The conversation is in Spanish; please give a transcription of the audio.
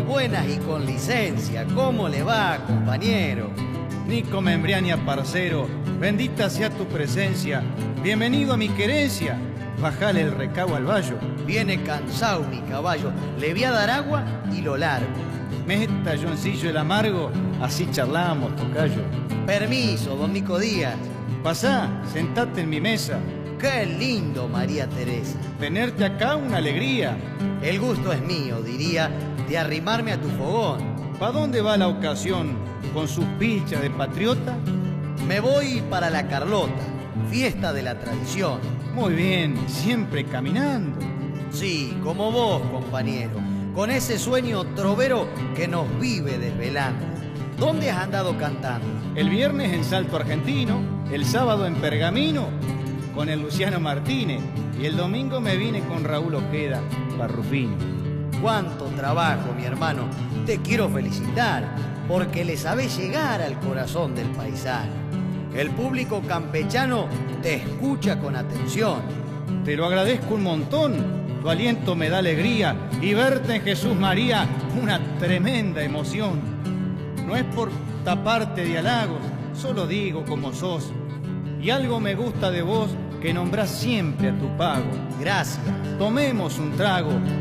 Buenas y con licencia. ¿Cómo le va, compañero? Nico Membriania, parcero, bendita sea tu presencia. Bienvenido a mi querencia. Bajale el recabo al vallo. Viene cansado mi caballo. Le voy a dar agua y lo largo. Meta, Johncillo el amargo, así charlamos, tocayo. Permiso, don Nico Díaz. Pasá, sentate en mi mesa. Qué lindo, María Teresa. Tenerte acá una alegría. El gusto es mío, diría, de arrimarme a tu fogón. ¿Pa' dónde va la ocasión con sus pilchas de patriota? Me voy para la Carlota, fiesta de la tradición. Muy bien, siempre caminando. Sí, como vos, compañero, con ese sueño trovero que nos vive desvelando. ¿Dónde has andado cantando? El viernes en Salto Argentino, el sábado en Pergamino con el Luciano Martínez y el domingo me vine con Raúl Ojeda, Parrufino. Cuánto trabajo, mi hermano. Te quiero felicitar porque le sabés llegar al corazón del paisano. El público campechano te escucha con atención. Te lo agradezco un montón. Tu aliento me da alegría y verte en Jesús María una tremenda emoción. No es por taparte de halagos, solo digo como sos. Y algo me gusta de vos que nombrás siempre a tu pago. Gracias. Tomemos un trago.